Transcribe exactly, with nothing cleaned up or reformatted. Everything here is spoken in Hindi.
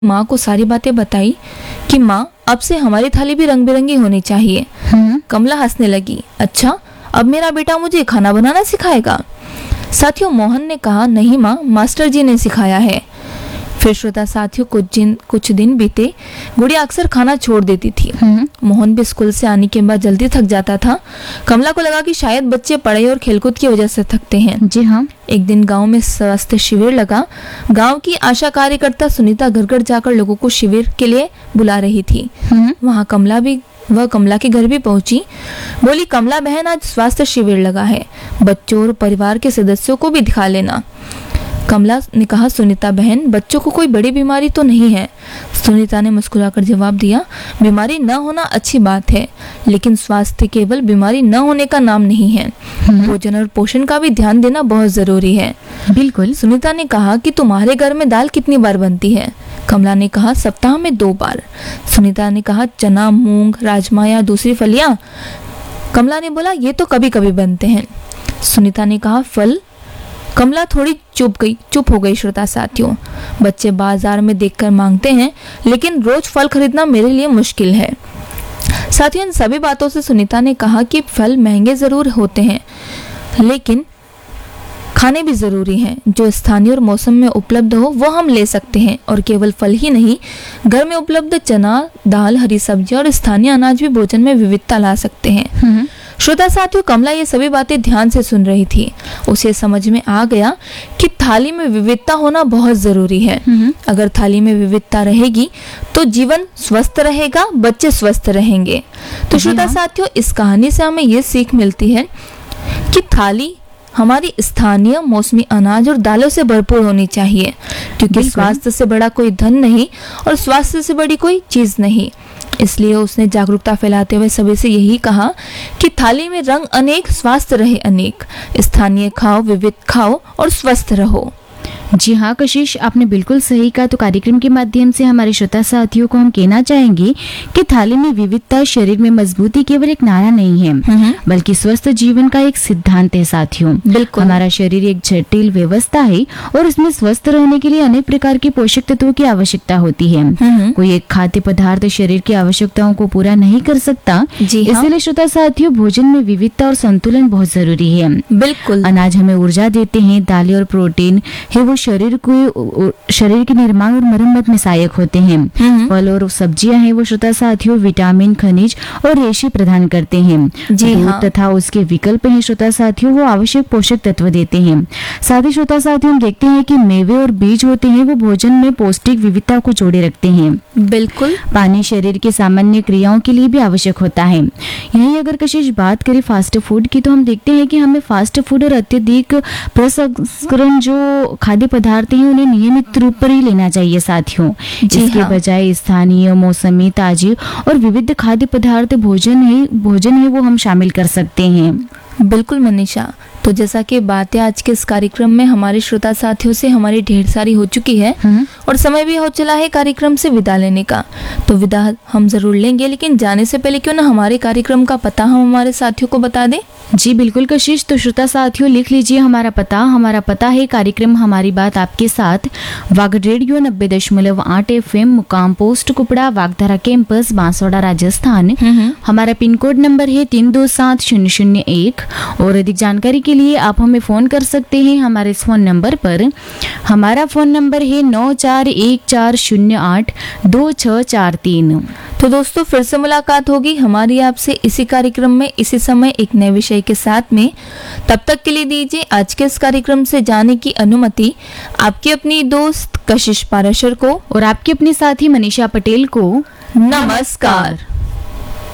माँ को सारी बातें बताई कि माँ अब से हमारी थाली भी रंग बिरंगी होनी चाहिए। हम्म, कमला हंसने लगी। अच्छा, अब मेरा बेटा मुझे खाना बनाना सिखाएगा? साथियों, मोहन ने कहा, नहीं माँ, मास्टर जी ने सिखाया है। फिर श्रोता साथियों, कुछ दिन कुछ दिन बीते। गुड़िया अक्सर खाना छोड़ देती थी। हम्म, मोहन भी स्कूल से आने के बाद जल्दी थक जाता था। कमला को लगा कि शायद बच्चे पढ़ाई और खेलकूद की वजह से थकते हैं। जी हाँ। एक दिन गांव में स्वास्थ्य शिविर लगा। गांव की आशा कार्यकर्ता सुनीता घर घर जाकर लोगों को शिविर के लिए बुला रही थी। हम्म, वहाँ कमला भी वह कमला के घर भी पहुंची। बोली, कमला बहन, आज स्वास्थ्य शिविर लगा है, बच्चों और परिवार के सदस्यों को भी दिखा लेना। कमला ने कहा, सुनीता बहन, बच्चों को कोई बड़ी बीमारी तो नहीं है। सुनीता ने मुस्कुराकर जवाब दिया, बीमारी न होना अच्छी बात है, लेकिन स्वास्थ्य केवल बीमारी न होने का नाम नहीं है। हम्म, भोजन और पोषण का भी ध्यान देना बहुत जरूरी है। बिल्कुल। सुनीता ने कहा कि तुम्हारे घर में दाल कितनी बार बनती है? कमला ने कहा, सप्ताह में दो बार। सुनीता ने कहा, चना, मूंग, राजमा या दूसरी फलियां? कमला ने बोला, ये तो कभी कभी बनते हैं। सुनीता ने कहा, फल? कमला थोड़ी चुप गई चुप हो गई। श्रोता साथियों, बच्चे बाजार में देखकर मांगते हैं, लेकिन रोज फल खरीदना मेरे लिए मुश्किल है। साथियों, इन सभी बातों से सुनीता ने कहा कि फल महंगे जरूर होते हैं, लेकिन खाने भी जरूरी हैं। जो स्थानीय और मौसम में उपलब्ध हो वो हम ले सकते हैं। और केवल फल ही नहीं, घर में उपलब्ध चना, दाल, हरी सब्जी और स्थानीय अनाज भी भोजन में विविधता ला सकते हैं। हम्म, श्रोता साथियों, कमला ये सभी बातें ध्यान से सुन रही थी। उसे समझ में आ गया कि थाली में विविधता होना बहुत जरूरी है। हम्म, अगर थाली में विविधता रहेगी तो जीवन स्वस्थ रहेगा, बच्चे स्वस्थ रहेंगे। तो जी श्रोता हाँ। साथियों, इस कहानी से हमें ये सीख मिलती है कि थाली हमारी स्थानीय मौसमी अनाज और दालों से भरपूर होनी चाहिए, क्योंकि बिल्कुल। स्वास्थ्य से बड़ा कोई धन नहीं और स्वास्थ्य से बड़ी कोई चीज नहीं। इसलिए उसने जागरूकता फैलाते हुए सभी से यही कहा कि थाली में रंग अनेक, स्वास्थ्य रहे अनेक। स्थानीय खाओ, विविध खाओ और स्वस्थ रहो। जी हाँ कशिश, आपने बिल्कुल सही कहा। तो कार्यक्रम के माध्यम से हमारे श्रोता साथियों को हम कहना चाहेंगे कि थाली में विविधता शरीर में मजबूती केवल एक नारा नहीं है, बल्कि स्वस्थ जीवन का एक सिद्धांत है। साथियों, बिल्कुल। हमारा शरीर एक जटिल व्यवस्था है और इसमें स्वस्थ रहने के लिए अनेक प्रकार के पोषक तत्वों की आवश्यकता होती है। कोई एक खाद्य पदार्थ शरीर की आवश्यकताओं को पूरा नहीं कर सकता। जी हाँ। इसलिए श्रोता साथियों, भोजन में विविधता और संतुलन बहुत जरूरी है। बिल्कुल। अनाज हमें ऊर्जा देते हैं, दालें और प्रोटीन है वो शरीर को शरीर के निर्माण और मरम्मत में सहायक होते हैं। फल और सब्जियां हैं वो श्रोता साथियों विटामिन, खनिज और रेशे प्रदान करते हैं। जी दूध हाँ। तथा उसके विकल्प हैं श्रोता साथियों वो आवश्यक पोषक तत्व देते हैं। साथ ही श्रोता साथियों, हम देखते हैं कि मेवे और बीज होते हैं वो भोजन में पौष्टिक विविधता को जोड़े रखते हैं। बिल्कुल। पानी शरीर की सामान्य क्रियाओं के लिए भी आवश्यक होता है। यही अगर कशिश बात करें फास्ट फूड की, तो हम देखते हैं कि हमें फास्ट फूड और अत्यधिक प्रसंस्करण जो खाद्य पदार्थ हैं उन्हें नियमित रूप पर ही लेना चाहिए साथियों। जी इसके हाँ। बजाय स्थानीय, मौसमी, ताजे और विविध खाद्य पदार्थ भोजन है भोजन है वो हम शामिल कर सकते हैं। बिल्कुल मनीषा, तो जैसा कि बातें आज के इस कार्यक्रम में हमारे श्रोता साथियों से हमारी ढेर सारी हो चुकी है हम्म। और समय भी हो चला है कार्यक्रम से विदा लेने का। तो विदा हम जरूर लेंगे, लेकिन जाने से पहले क्यों ना हमारे कार्यक्रम का पता हम हमारे साथियों को बता दें। जी बिल्कुल कशिश, तो श्रोता साथियों लिख लीजिए हमारा पता। हमारा पता है कार्यक्रम हमारी बात आपके साथ, वाग रेडियो नब्बे दशमलव आठ एफ एम, मुकाम पोस्ट कुपड़ा, वागधारा कैंपस, बांसवाड़ा, राजस्थान। हमारा पिन कोड नंबर है तीन दो सात शून्य शून्य एक। और अधिक जानकारी के लिए आप हमें फोन कर सकते हैं हमारे इस फोन नंबर पर। हमारा फोन नंबर है नौ चार एक चार शून्य आठ दो छः चार तीन। तो दोस्तों, फिर से मुलाकात होगी हमारी आपसे इसी कार्यक्रम में इसी समय एक नए विषय के साथ में। तब तक के लिए दीजिए आज के इस कार्यक्रम से जाने की अनुमति आपकी अपनी दोस्त कशिश पाराशर को और आपके अपने साथी मनीषा पटेल को। नमस्कार।